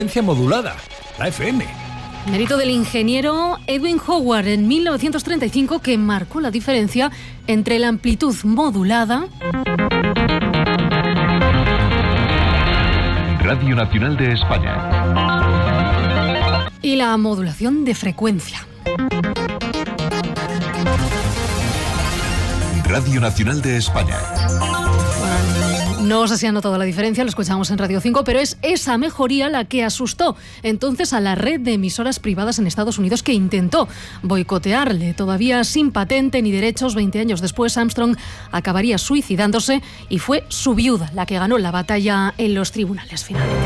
modulada, la FM. Mérito del ingeniero Edwin Howard en 1935, que marcó la diferencia entre la amplitud modulada Radio Nacional de España y la modulación de frecuencia. Radio Nacional de España. No sé si han notado la diferencia, lo escuchamos en Radio 5, pero es esa mejoría la que asustó entonces a la red de emisoras privadas en Estados Unidos, que intentó boicotearle. Todavía sin patente ni derechos, 20 años después, Armstrong acabaría suicidándose y fue su viuda la que ganó la batalla en los tribunales finalmente.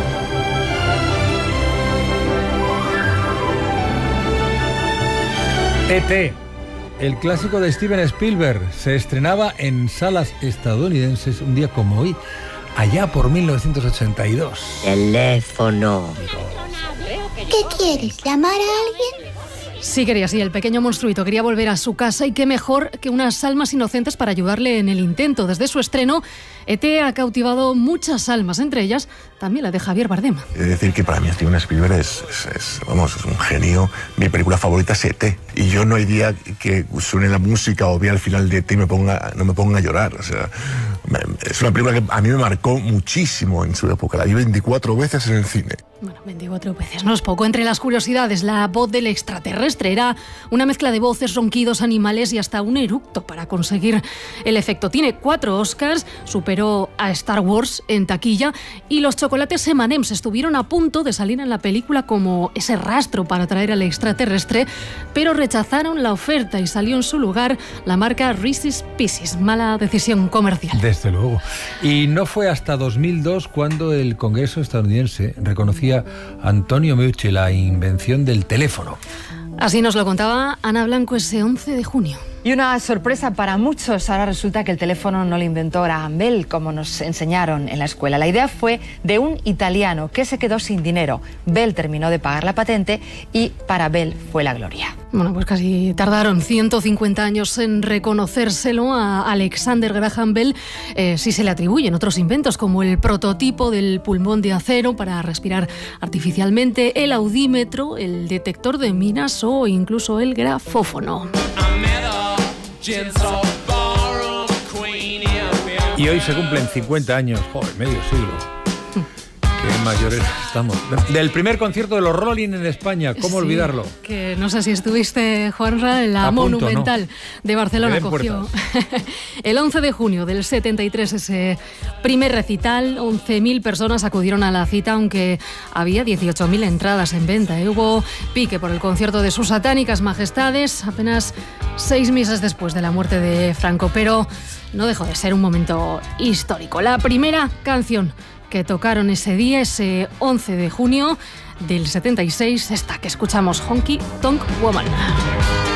E.T., el clásico de Steven Spielberg, se estrenaba en salas estadounidenses un día como hoy, allá por 1982. Teléfono. ¿Qué quieres? ¿Llamar a alguien? Sí quería, sí, el pequeño monstruito quería volver a su casa, y qué mejor que unas almas inocentes para ayudarle en el intento. Desde su estreno, E.T. ha cautivado muchas almas, entre ellas también la de Javier Bardem. He de decir que para mí Steven Spielberg es un genio. Mi película favorita es E.T. Y yo no hay día que suene la música o vea el final de E.T. y no me ponga a llorar. O sea, es una película que a mí me marcó muchísimo en su época. La vi 24 veces en el cine. Bueno, 24 veces no es poco. Entre las curiosidades, la voz del extraterrestre era una mezcla de voces, ronquidos, animales y hasta un eructo para conseguir el efecto. Tiene 4 Oscars, superó a Star Wars en taquilla, y los chocolates M&M's estuvieron a punto de salir en la película como ese rastro para atraer al extraterrestre, pero rechazaron la oferta y salió en su lugar la marca Reese's Pieces. Mala decisión comercial. Desde luego. Y no fue hasta 2002 cuando el Congreso estadounidense reconocía a Antonio Meucci la invención del teléfono. Así nos lo contaba Ana Blanco ese 11 de junio. Y una sorpresa para muchos, ahora resulta que el teléfono no lo inventó Graham Bell, como nos enseñaron en la escuela. La idea fue de un italiano que se quedó sin dinero. Bell terminó de pagar la patente y para Bell fue la gloria. Bueno, pues casi tardaron 150 años en reconocérselo a Alexander Graham Bell. Sí se le atribuyen otros inventos, como el prototipo del pulmón de acero para respirar artificialmente, el audímetro, el detector de minas o incluso el grafófono. Y hoy se cumplen 50 años, joder, medio siglo. Qué mayores estamos. Del primer concierto de los Rolling en España, ¿cómo olvidarlo? Que no sé si estuviste, Juanra, en la Monumental de Barcelona. Cogió el 11 de junio del 73 ese primer recital. 11.000 personas acudieron a la cita, aunque había 18.000 entradas en venta. Hubo pique por el concierto de sus satánicas majestades, apenas 6 meses después de la muerte de Franco, pero no dejó de ser un momento histórico. La primera canción que tocaron ese día, ese 11 de junio del 76, esta que escuchamos, Honky Tonk Woman.